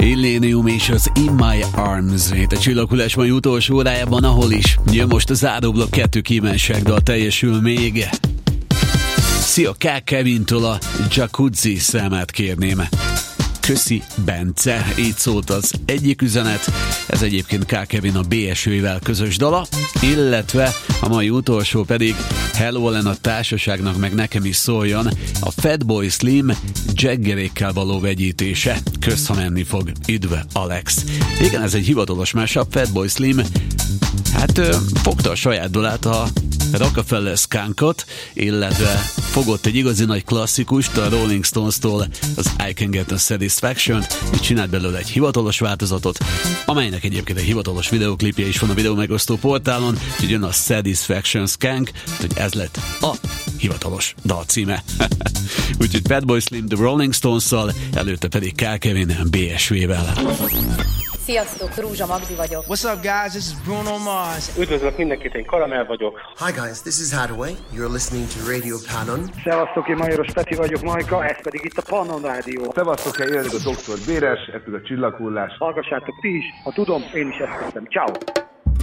Illenium és az In My Arms. Itt a Csillaghullás mai utolsó órájában, ahol is jön most a záróblokk, 2 kívánságdal teljesül még. Szia, K. Kevintől a Jacuzzi számát kérném. Köszi, Bence, így szólt az egyik üzenet, ez egyébként K. Kevin a BSV-vel közös dala, illetve a mai utolsó pedig Hello Ellen a társaságnak, meg nekem is szóljon, a Fatboy Slim Jaggerékkel való vegyítése. Kösz, ha menni fog. Üdv, Alex. Igen, ez egy hivatalos mashup. Fatboy Slim fogta a saját dalát, a Rockefeller Skunkot, illetve fogott egy igazi nagy klasszikust, a Rolling Stones-tól, az I Can Get a Satisfaction-t, és csinált belőle egy hivatalos változatot, amelynek egyébként egy hivatalos videoklipje is van a videó megosztó portálon, úgyhogy jön a Satisfaction Skunk, hogy ez lett a hivatalos dal címe. Úgyhogy Fatboy Slim The Rolling Stones-szal, előtte pedig K. Kevin BSV-vel. Sziasztok, Rúzsa Magdi vagyok. What's up, guys? This is Bruno Mars. Üdvözlök mindenkit, én Karamell vagyok. Hi guys, this is Hadaway. You're listening to Radio Pannon. Szevasztok, én Majoros Peti vagyok, Majka, ez pedig itt a Pannon Rádió. Szevasztok, én a Dr. Béres, ez pedig a Csillaghullás. Hallgassátok ti is, ha tudom, én is ezt teszem. Ciao.